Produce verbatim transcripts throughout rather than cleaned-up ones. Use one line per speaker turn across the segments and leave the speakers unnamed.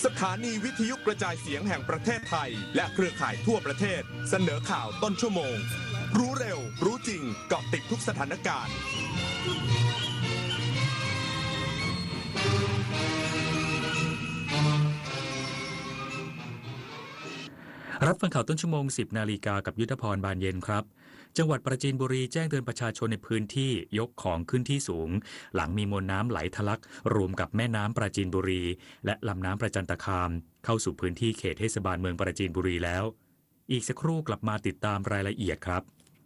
สถานีวิทยุกระจายเสียงแห่งประเทศไทยและเครือข่ายทั่วประเทศเสนอข่าวต้นชั่วโมงรู้เร็วรู้จริงเกาะติดทุกสถานการณ์
รับฟังข่าวต้นชั่วโมงสิบนาฬิกากับยุทธพรบานเย็นครับจังหวัดปราจีนบุรีแจ้งเตือนประชาชนในพื้นที่ยกของขึ้นที่สูงหลังมีมวลน้ำไหลทะลักรวมกับแม่น้ำปราจีนบุรีและลำน้ำประจันตคามเข้าสู่พื้นที่เขตเทศบาลเมืองปราจีนบุรีแล้วอีกสักครู่กลับมาติดตามรายละเอียดครับ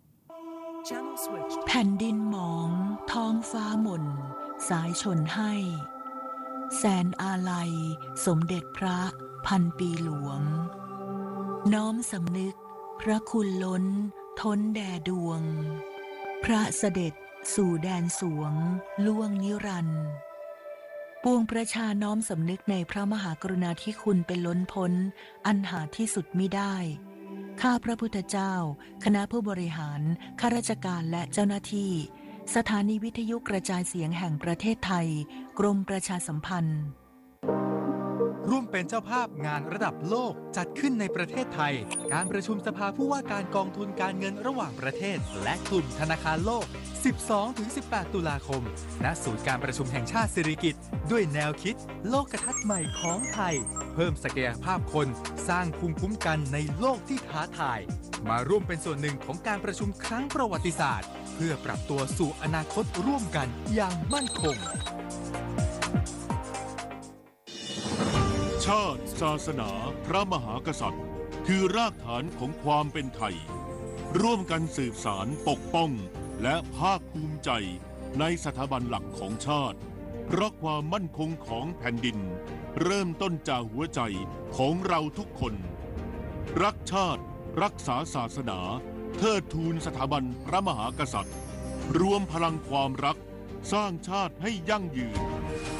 แผ่นดินหมองท้องฟ้าหม่นสายชนให้แสนอาลัยสมเด็จพระพันปีหลวงน้อมสำนึกพระคุณล้นท้นแด่ดวงพระเสด็จสู่แดนสวงล่วงนิรันดร์ปวงประชาน้อมสำนึกในพระมหากรุณาธิคุณเป็นล้นพ้นอันหาที่สุดมิได้ข้าพระพุทธเจ้าคณะผู้บริหารข้าราชการและเจ้าหน้าที่สถานีวิทยุกระจายเสียงแห่งประเทศไทยกรมประชาสัมพันธ์
ร่วมเป็นเจ้าภาพงานระดับโลกจัดขึ้นในประเทศไทยการประชุมสภาผู้ว่าการกองทุนการเงินระหว่างประเทศและกลุ่มธนาคารโลก สิบสองถึงสิบแปด ตุลาคมณศูนย์การประชุมแห่งชาติสิริกิติ์ด้วยแนวคิดโลกทัศน์ใหม่ของไทยเพิ่มศักยภาพคนสร้างภูมิคุ้มกันในโลกที่ท้าทายมาร่วมเป็นส่วนหนึ่งของการประชุมครั้งประวัติศาสตร์เพื่อปรับตัวสู่อนาคตร่วมกันอย่างมั่นคง
ชาติศาสนาพระมหากษัตริย์คือรากฐานของความเป็นไทยร่วมกันสืบสารปกป้องและภาคภูมิใจในสถาบันหลักของชาติเพราะความมั่นคงของแผ่นดินเริ่มต้นจากหัวใจของเราทุกคนรักชาติรักษาศาสนาเทิดทูนสถาบันพระมหากษัตริย์รวมพลังความรักสร้างชาติให้ยั่งยืน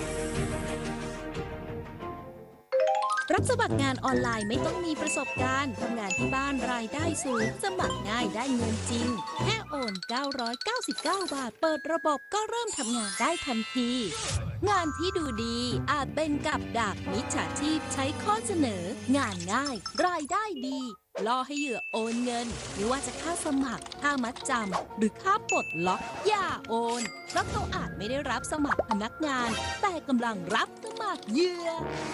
รับสมัครงานออนไลน์ไม่ต้องมีประสบการณ์ทำงานที่บ้านรายได้สูงสมัครง่ายได้เงินจริงแค่โอนเก้าร้อยเก้าสิบเก้าบาทเปิดระบบก็เริ่มทำงานได้ทันทีงานที่ดูดีอาจเป็นกับดักมิจฉาชีพใช้ข้อเสนองานง่ายรายได้ดีล่อให้เหยื่อโอนเงินไม่ว่าจะค่าสมัครค่ามัดจำหรือค่าปลดล็อกอย่าโอนเพราะเขาอาจไม่ได้รับสมัครพนักงานแต่กำลังรับสมัครเหยื่อ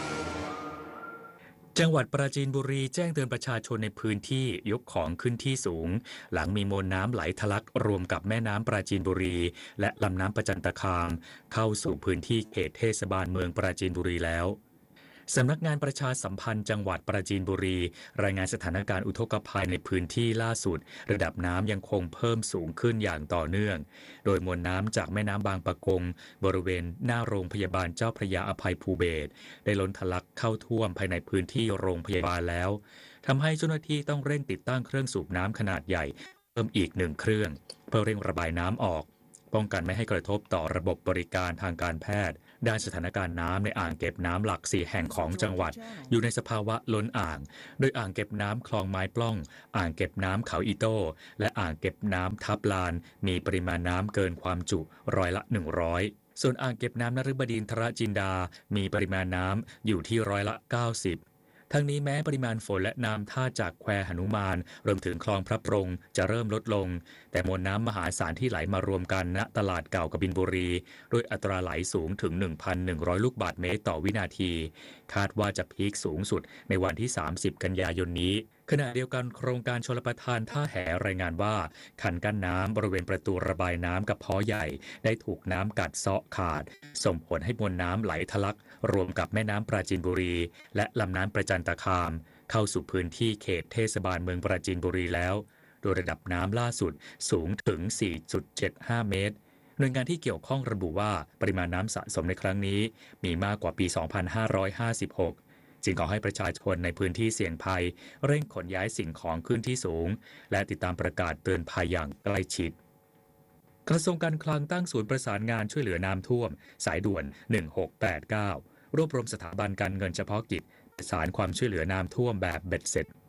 จังหวัดปราจีนบุรีแจ้งเตือนประชาชนในพื้นที่ยกของขึ้นที่สูงหลังมีมวลน้ำไหลทะลักรวมกับแม่น้ำปราจีนบุรีและลำน้ำประจันตคามเข้าสู่พื้นที่เขตเทศบาลเมืองปราจีนบุรีแล้วสำนักงานประชาสัมพันธ์จังหวัดปราจีนบุรีรายงานสถานการณ์อุทกภัยในพื้นที่ล่าสุดระดับน้ำยังคงเพิ่มสูงขึ้นอย่างต่อเนื่องโดยมวลน้ำจากแม่น้ำบางปะกงบริเวณหน้าโรงพยาบาลเจ้าพระยาอภัยภูเบศรได้ล้นทะลักเข้าท่วมภายในพื้นที่โรงพยาบาลแล้วทำให้เจ้าหน้าที่ต้องเร่งติดตั้งเครื่องสูบน้ำขนาดใหญ่เพิ่มอีกหนึ่งเครื่องเพื่อเร่งระบายน้ำออกป้องกันไม่ให้กระทบต่อระบบบริการทางการแพทย์ด้านสถานการณ์น้ำในอ่างเก็บน้ำหลักสี่แห่งของจังหวัดอยู่ในสภาวะล้นอ่างโดยอ่างเก็บน้ำคลองไม้ปล้องอ่างเก็บน้ำเขาอีโต้และอ่างเก็บน้ำทับลานมีปริมาณน้ำเกินความจุร้อยละหนึ่งร้อยส่วนอ่างเก็บน้ำนฤบดินทรจินดามีปริมาณน้ำอยู่ที่ร้อยละเก้าสิบทั้งนี้แม้ปริมาณฝนและน้ำท่าจากแควหนุมานรวมถึงคลองพระปรงจะเริ่มลดลงแต่มวลน้ำมหาศาลที่ไหลมารวมกันณตลาดเก่ากบินบุรีโดยอัตราไหลสูงถึง หนึ่งพันหนึ่งร้อย ลูกบาศก์เมตรต่อวินาทีคาดว่าจะพีคสูงสุดในวันที่สามสิบกันยายนนี้ขณะเดียวกันโครงการชลประทานท่าแหรายงานว่าคันกั้นน้ำบริเวณประตูระบายน้ำกระเพาะใหญ่ได้ถูกน้ำกัดเซาะขาดส่งผลให้มวลน้ำไหลทะลักรวมกับแม่น้ำปราจีนบุรีและลำน้ำประจันตคามเข้าสู่พื้นที่เขตเทศบาลเมืองปราจีนบุรีแล้วโดยระดับน้ำล่าสุดสูงถึง สี่จุดเจ็ดห้า เมตรหน่วยงานที่เกี่ยวข้องระบุว่าปริมาณน้ำสะสมในครั้งนี้มีมากกว่าปี สองพันห้าร้อยห้าสิบหกจึงขอให้ประชาชนในพื้นที่เสี่ยงภัยเร่งขนย้ายสิ่งของขึ้นที่สูงและติดตามประกาศเตือนภัยอย่างใกล้ชิดกระทรวงการคลังตั้งศูนย์ประสานงานช่วยเหลือน้ำท่วมสายด่วนหนึ่งหกแปดเก้ารวบรวมสถาบันการเงินเฉพาะกิจประสานความช่วยเหลือน้ำท่วมแบบเบ็ดเสร็จ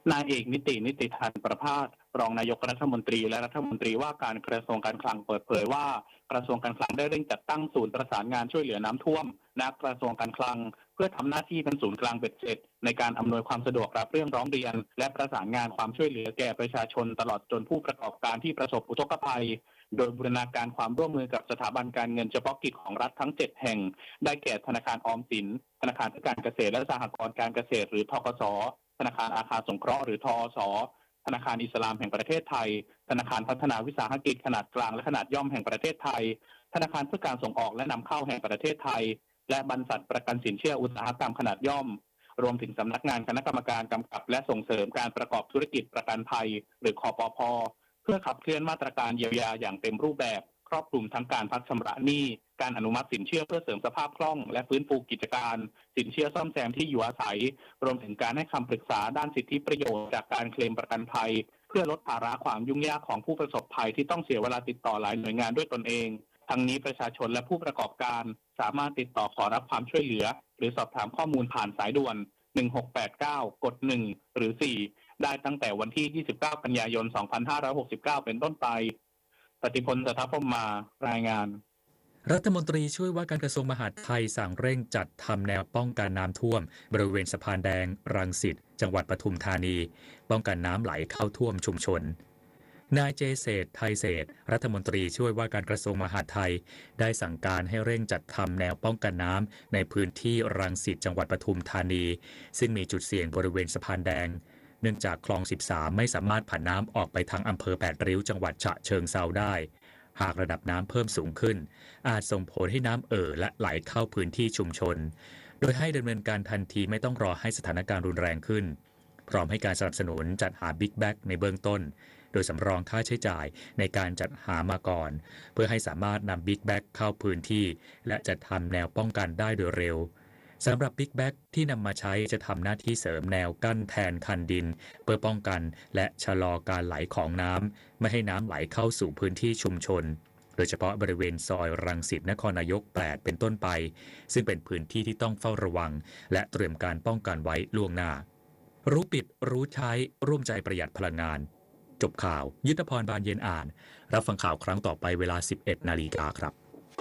นายเอกนิตินิติธันประภาสรองนายกรัฐมนตรีและรัฐมนตรีว่าการกระทรวงการคลังเปิดเผยว่ากระทรวงการคลังได้เร่งจัดตั้งศูนย์ประสานงานช่วยเหลือน้ำท่วมณกระทรวงการคลังเพื่อทำหน้าที่เป็นศูนย์กลางเบ็ดเสร็จในการอำนวยความสะดวกรับเรื่องร้องเรียนและประสานงานความช่วยเหลือแก่ประชาชนตลอดจนผู้ประกอบการที่ประสบอุทกภัยโดยบูรณาการความร่วมมือกับสถาบันการเงินเฉพาะกิจของรัฐทั้งเจ็ดแห่งได้แก่ธนาคารออมสินธนาคารเพื่อการเกษตรและสหกรณ์การเกษตรหรือธกส.ธนาคารอาคารสงเคราะห์หรือทอส.ธนาคารอิสลามแห่งประเทศไทยธนาคารพัฒนาวิสาหกิจขนาดกลางและขนาดย่อมแห่งประเทศไทยธนาคารเพื่อการส่งออกและนำเข้าแห่งประเทศไทยและบรรษัทประกันสินเชื่ออุตสาหกรรมขนาดย่อมรวมถึงสำนักงานคณะกรรมการกำกับและส่งเสริมการประกอบธุรกิจประกันภัยหรือคปภ.เพื่อขับเคลื่อนมาตรการเยียวยาอย่างเต็มรูปแบบครอบคลุมทั้งการพักชำระหนี้การอนุมัติสินเชื่อเพื่อเสริมสภาพคล่องและฟื้นฟูกิจการสินเชื่อซ่อมแซมที่อยู่อาศัยรวมถึงการให้คำปรึกษาด้านสิทธิประโยชน์จากการเคลมประกันภัยเพื่อลดภาระความยุ่งยากของผู้ประสบภัยที่ต้องเสียเวลาติดต่อหลายหน่วยงานด้วยตนเองทั้งนี้ประชาชนและผู้ประกอบการสามารถติดต่อขอรับความช่วยเหลือหรือสอบถามข้อมูลผ่านสายด่วนหนึ่งหกแปดเก้ากดหนึ่งหรือสี่ได้ตั้งแต่วันที่ยี่สิบเก้ากันยายนสองพันห้าร้อยหกสิบเก้าเป็นต้นไปปฏิพล สัทธพรหมมารายงาน
รัฐมนตรีช่วยว่าการกระทรวงมหาดไทยสั่งเร่งจัดทำแนวป้องกันน้ำท่วมบริเวณสะพานแดงรังสิตจังหวัดปทุมธานีป้องกันน้ำไหลเข้าท่วมชุมชนนายเจเศรษฐ์ไทยเศรษฐ์รัฐมนตรีช่วยว่าการกระทรวงมหาดไทยได้สั่งการให้เร่งจัดทำแนวป้องกันน้ำในพื้นที่รังสิตจังหวัดปทุมธานีซึ่งมีจุดเสี่ยงบริเวณสะพานแดงเนื่องจากคลองสิบสามไม่สามารถผ่านน้ำออกไปทางอำเภอแปดริ้วจังหวัดฉะเชิงเทราได้หากระดับน้ำเพิ่มสูงขึ้นอาจส่งผลให้น้ำเอ่อและไหลเข้าพื้นที่ชุมชนโดยให้ดำเนินการทันทีไม่ต้องรอให้สถานการณ์รุนแรงขึ้นพร้อมให้การสนับสนุนจัดหาบิ๊กแบ็กในเบื้องต้นโดยสำรองค่าใช้จ่ายในการจัดหามาก่อนเพื่อให้สามารถนำบิ๊กแบ็กเข้าพื้นที่และจัดทำแนวป้องกันได้โดยเร็วสำหรับบิ๊กแบ็กที่นำมาใช้จะทำหน้าที่เสริมแนวกั้นแทนคันดินเพื่อป้องกันและชะลอการไหลของน้ำไม่ให้น้ำไหลเข้าสู่พื้นที่ชุมชนโดยเฉพาะบริเวณซอยรังสิตนครนายกแปดเป็นต้นไปซึ่งเป็นพื้นที่ที่ต้องเฝ้าระวังและเตรียมการป้องกันไว้ล่วงหน้ารู้ปิดรู้ใช้ร่วมใจประหยัดพลังงานจบข่าวยุทธพรบานเย็นอ่านรับฟังข่าวครั้งต่อไปเวลา สิบเอ็ดนาฬิกาครับ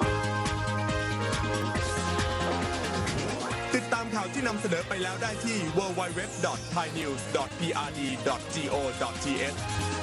ติดตามข่าวที่นำเสนอไปแล้วได้ที่ ดับเบิลยู ดับเบิลยู ดับเบิลยู ดอท ไทยนิวส์ ดอท พี อาร์ ดี ดอท จี โอ ดอท ที เอช